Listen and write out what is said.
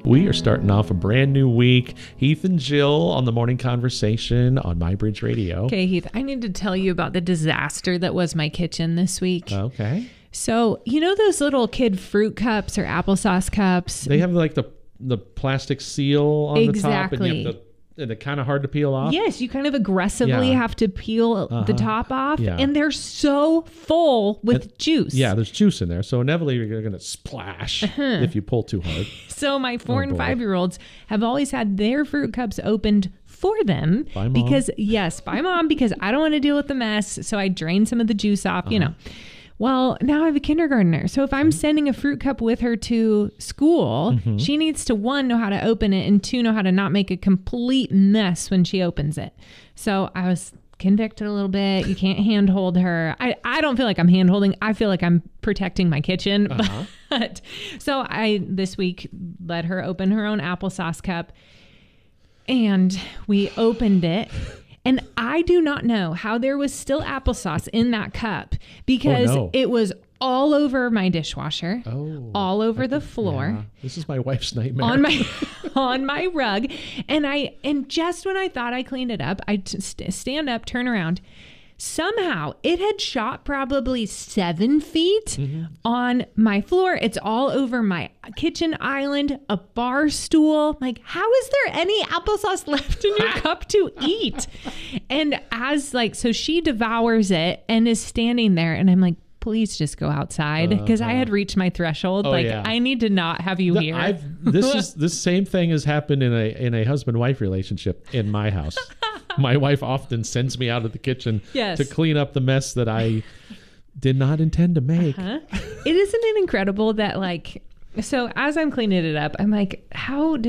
We are starting off a brand new week. Heath and Jill on the Morning Conversation on MyBridge Radio. Okay, Heath, I need to tell you about the disaster that was my kitchen this week. Okay. So, you know those little kid fruit cups or applesauce cups? They have like the plastic seal on the top, and you have and they're kind of hard to peel off. Yes, you kind of aggressively have to peel the top off, and they're so full with juice. Yeah, there's juice in there, so inevitably you're going to splash if you pull too hard. So my 4 and 5-year-olds have always had their fruit cups opened for them. By Mom. By Mom, because I don't want to deal with the mess, so I drain some of the juice off, you know. Well, now I have a kindergartner. So if I'm sending a fruit cup with her to school, she needs to, 1, know how to open it, and 2, know how to not make a complete mess when she opens it. So I was convicted a little bit. You can't handhold her. I don't feel like I'm handholding. I feel like I'm protecting my kitchen. But so I, this week, let her open her own applesauce cup. And we opened it. And I do not know how there was still applesauce in that cup because it was all over my dishwasher, all over the floor. Yeah. This is my wife's nightmare. On my rug. And just when I thought I cleaned it up, I stand up, turn around. Somehow it had shot probably 7 feet on my floor. It's all over my kitchen island, a bar stool. Like, how is there any applesauce left in your cup to eat? And so she devours it and is standing there, and I'm like, please just go outside, because I had reached my threshold. I need to not have you here. This same thing has happened in a husband-wife relationship in my house. My wife often sends me out of the kitchen to clean up the mess that I did not intend to make. Isn't it incredible that so as I'm cleaning it up, I'm like, how did